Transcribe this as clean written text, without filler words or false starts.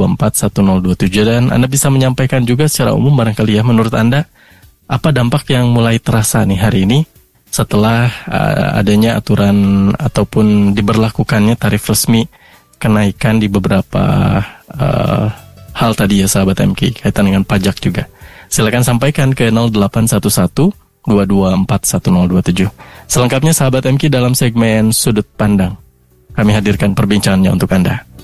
02241027, dan Anda bisa menyampaikan juga secara umum barangkali ya, menurut Anda apa dampak yang mulai terasa nih hari ini setelah adanya aturan ataupun diberlakukannya tarif resmi kenaikan di beberapa hal tadi ya sahabat MK, kaitan dengan pajak juga. Silakan sampaikan ke 0811-22241027. Selengkapnya sahabat MK dalam segmen Sudut Pandang. Kami hadirkan perbincangannya untuk Anda.